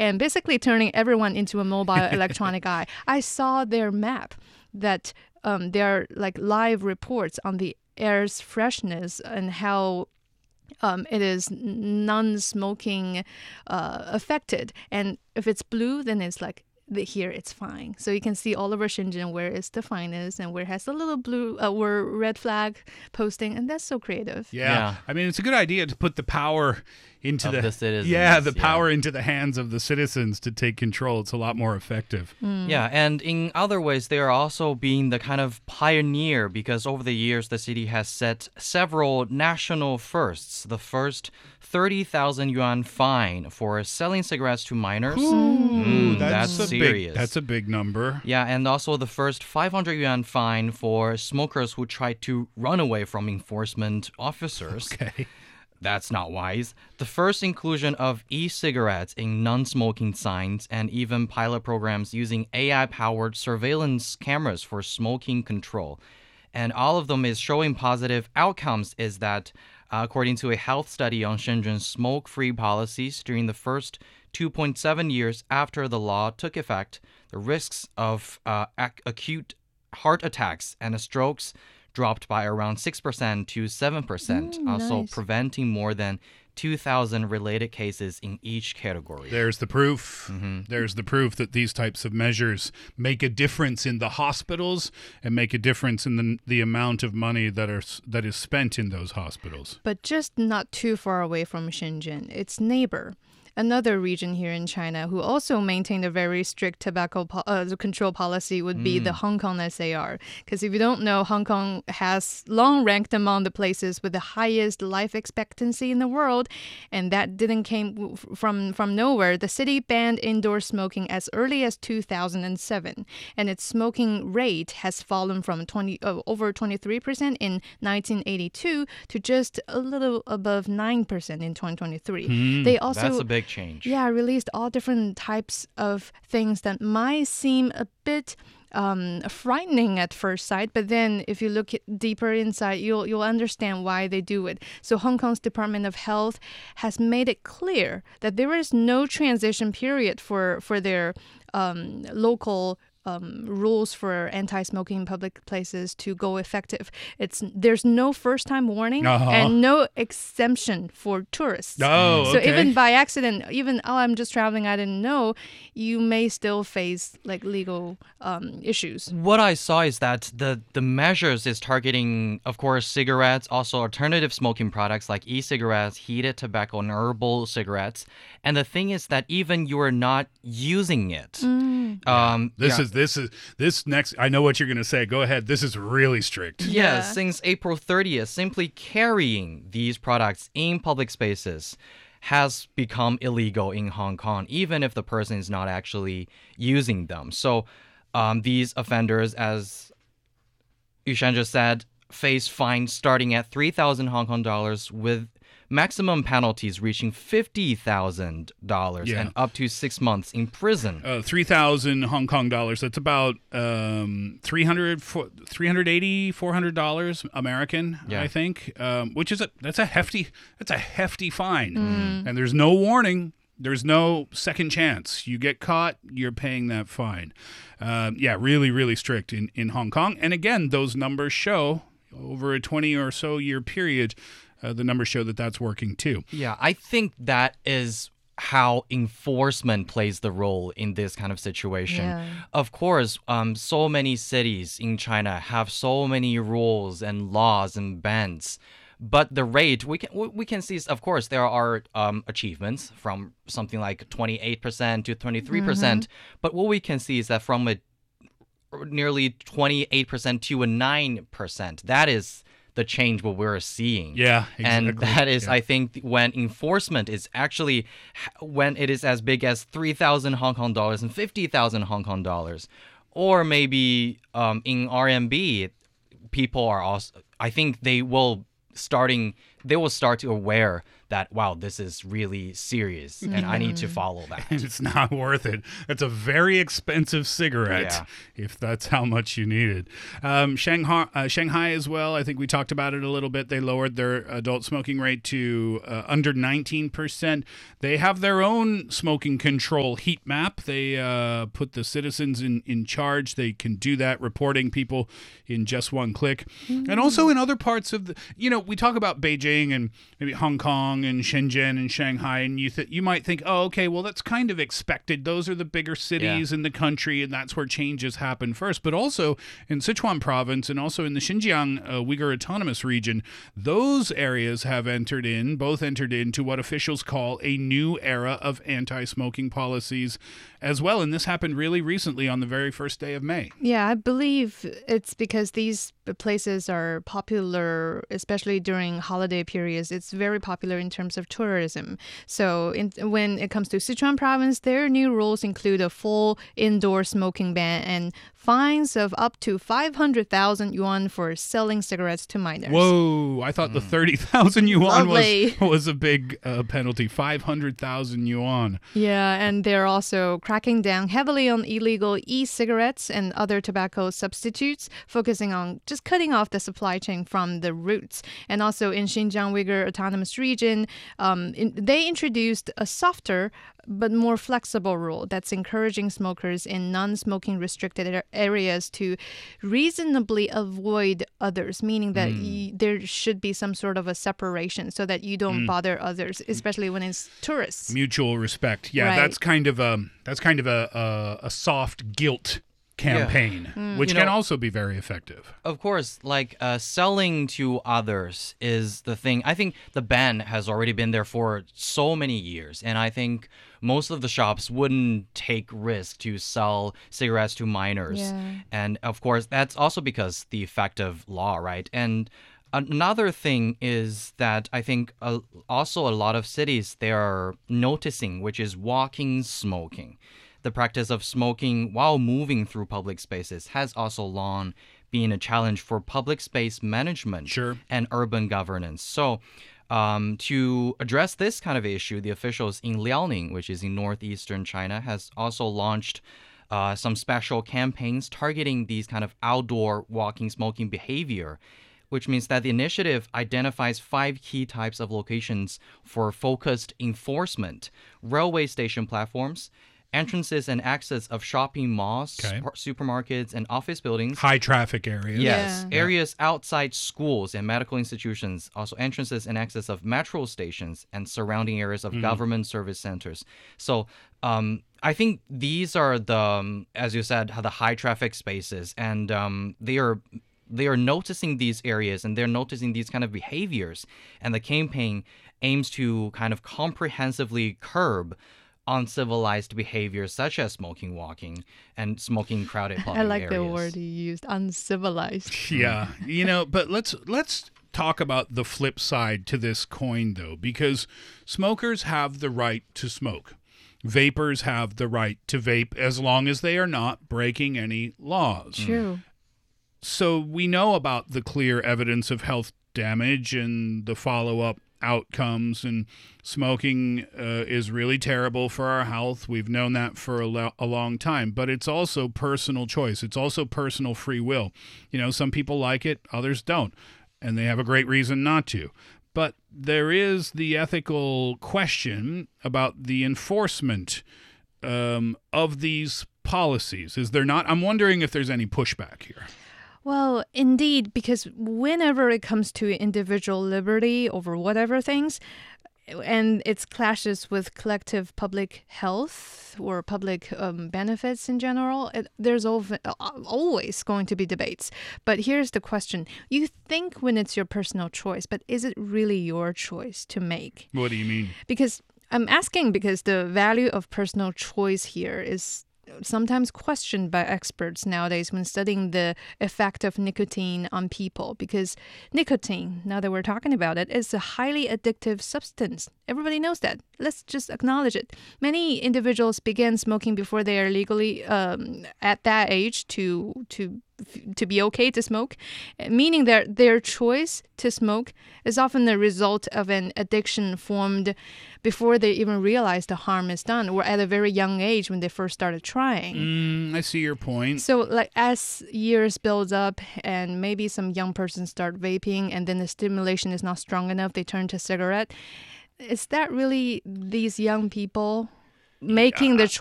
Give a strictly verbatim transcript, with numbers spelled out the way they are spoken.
and basically turning everyone into a mobile electronic eye. I saw their map that um, there are like live reports on the air's freshness and how Um, it is non-smoking uh, affected. And if it's blue, then it's like the, here it's fine. So you can see all over Shenzhen where it's the finest and where it has a little blue, uh, where red flag posting. And that's so creative. Yeah. Yeah. I mean, it's a good idea to put the power into Of the, the citizens, yeah, the yeah. power into the hands of the citizens to take control. It's a lot more effective. Yeah, and in other ways, they are also being the kind of pioneer because over the years, the city has set several national firsts. The first thirty thousand yuan fine for selling cigarettes to minors. Ooh, Mm, that's a serious. Big, that's a big number. Yeah, and also the first five hundred yuan fine for smokers who try to run away from enforcement officers. Okay. That's not wise. The first inclusion of e-cigarettes in non-smoking signs and even pilot programs using A I-powered surveillance cameras for smoking control. And all of them is showing positive outcomes is that, uh, according to a health study on Shenzhen's smoke-free policies during the first two point seven years after the law took effect, the risks of uh, ac- acute heart attacks and strokes dropped by around six percent to seven percent, Mm, also nice. preventing more than two thousand related cases in each category. There's the proof. There's the proof that these types of measures make a difference in the hospitals and make a difference in the the amount of money that are s- that is spent in those hospitals. But just not too far away from Shenzhen, its neighbor, another region here in China who also maintained a very strict tobacco po- uh, control policy would be the Hong Kong S A R. Because if you don't know, Hong Kong has long ranked among the places with the highest life expectancy in the world, and that didn't came w- from from nowhere. The city banned indoor smoking as early as two thousand seven, and its smoking rate has fallen from twenty uh, over twenty-three percent in nineteen eighty-two to just a little above nine percent in twenty twenty-three. They also That's a big change. yeah, released all different types of things that might seem a bit um, frightening at first sight, but then if you look at deeper inside, you'll you'll understand why they do it. So Hong Kong's Department of Health has made it clear that there is no transition period for for their um, local um, rules for anti-smoking in public places to go effective. It's there's no first-time warning Uh-huh. and no exemption for tourists. Oh, So okay. even by accident, even oh, I'm just traveling, I didn't know, you may still face like legal um, issues. What I saw is that the, the measures is targeting, of course, cigarettes, also alternative smoking products like e-cigarettes, heated tobacco, and herbal cigarettes. And the thing is that even you are not using it. Um, This yeah. is this is this next. I know what you're going to say. Go ahead. This is really strict. Yeah, Yeah. since April thirtieth, simply carrying these products in public spaces has become illegal in Hong Kong, even if the person is not actually using them. So um, these offenders, as Yushan just said, face fines starting at three thousand Hong Kong dollars with maximum penalties reaching fifty thousand dollars Yeah. and up to six months in prison. Uh, three thousand Hong Kong dollars. That's about um, three hundred, three hundred eighty, four hundred dollars American, Yeah. I think. Um, which is a that's a hefty that's a hefty fine, and there's no warning. There's no second chance. You get caught, you're paying that fine. Um, yeah, really, really strict in in Hong Kong. And again, those numbers show over a twenty or so year period. Uh, the numbers show that that's working too. Yeah, I think that is how enforcement plays the role in this kind of situation. Yeah. Of course, um, so many cities in China have so many rules and laws and bans. But the rate we can we we can see, of course, there are um, achievements from something like twenty-eight percent to twenty-three percent. But what we can see is that from a nearly twenty-eight percent to a nine percent, that is the change what we're seeing. Yeah, And exactly. that is, Yeah. I think, when enforcement is actually, when it is as big as three thousand Hong Kong dollars and fifty thousand Hong Kong dollars. Or maybe um, in R M B, people are also, I think they will starting they will start to aware that, wow, this is really serious and I need to follow that. It's not worth it. It's a very expensive cigarette Yeah. if that's how much you need it. Um, Shanghai, uh, Shanghai as well, I think we talked about it a little bit. They lowered their adult smoking rate to uh, under nineteen percent. They have their own smoking control heat map. They uh, put the citizens in, in charge. They can do that, reporting people in just one click. Mm-hmm. And also in other parts of the, you know, we talk about Beijing and maybe Hong Kong and Shenzhen and Shanghai, and you th- you might think, oh, okay, well, that's kind of expected. Those are the bigger cities Yeah. in the country, and that's where changes happen first. But also in Sichuan province and also in the Xinjiang uh, Uyghur Autonomous Region, those areas have entered in, both entered into what officials call a new era of anti-smoking policies as well. And this happened really recently on the very first day of May. Yeah, I believe it's because these places are popular, especially during holiday periods. It's very popular in terms of tourism. So in, when it comes to Sichuan province, their new rules include a full indoor smoking ban and fines of up to five hundred thousand yuan for selling cigarettes to minors. Whoa, I thought the thirty thousand yuan Lovely. was, was a big uh, penalty. five hundred thousand yuan. Yeah, and they're also cracking down heavily on illegal e-cigarettes and other tobacco substitutes, focusing on just cutting off the supply chain from the roots. And also in Xinjiang Uyghur Autonomous Region, um, in, they introduced a softer but more flexible rule that's encouraging smokers in non-smoking restricted ar- areas to reasonably avoid others, meaning that Mm. y- there should be some sort of a separation so that you don't bother others, especially when it's tourists. Mutual respect. Yeah, Right. that's kind of a that's kind of a a, a soft guilt campaign, which You can know- also be very effective. Of course, like uh, selling to others is the thing. I think the ban has already been there for so many years, and I think most of the shops wouldn't take risk to sell cigarettes to minors. Yeah. And of course, that's also because the effective law, right? And another thing is that I think uh, also a lot of cities they are noticing, which is walking smoking. The practice of smoking while moving through public spaces has also long been a challenge for public space management Sure. and urban governance. So, um, to address this kind of issue, the officials in Liaoning, which is in northeastern China, has also launched uh, some special campaigns targeting these kind of outdoor walking smoking behavior, which means that the initiative identifies five key types of locations for focused enforcement: railway station platforms, entrances and exits of shopping malls, Okay. super- supermarkets, and office buildings. High traffic areas. Yes, Yeah. areas outside schools and medical institutions, also entrances and exits of metro stations and surrounding areas of government service centers. So um, I think these are the, um, as you said, the high traffic spaces, and um, they are they are noticing these areas and they're noticing these kind of behaviors, and the campaign aims to kind of comprehensively curb uncivilized behaviors such as smoking walking and smoking in crowded public I like areas. the word you used, uncivilized. Yeah, you know, but let's let's talk about the flip side to this coin though, because smokers have the right to smoke. Vapors have the right to vape as long as they are not breaking any laws. True. So we know about the clear evidence of health damage and the follow-up outcomes, and smoking uh, is really terrible for our health. We've known that for a, lo- a long time, but it's also personal choice. It's also personal free will. You know, some people like it, others don't, and they have a great reason not to. But there is the ethical question about the enforcement um, of these policies. Is there not? I'm wondering if there's any pushback here. Well, indeed, because whenever it comes to individual liberty over whatever things, and it clashes with collective public health or public um, benefits in general, it, there's ov- always going to be debates. But here's the question. You think when it's your personal choice, but is it really your choice to make? What do you mean? Because I'm asking because the value of personal choice here is sometimes questioned by experts nowadays when studying the effect of nicotine on people, because nicotine, now that we're talking about it, is a highly addictive substance. Everybody knows that. Let's just acknowledge it. Many individuals begin smoking before they are legally um, at that age to to to be okay to smoke, meaning that their choice to smoke is often the result of an addiction formed before they even realize the harm is done, or at a very young age when they first started trying. Mm, I see your point. So, like, as years build up and maybe some young person start vaping and then the stimulation is not strong enough, they turn to cigarette. Is that really these young people making the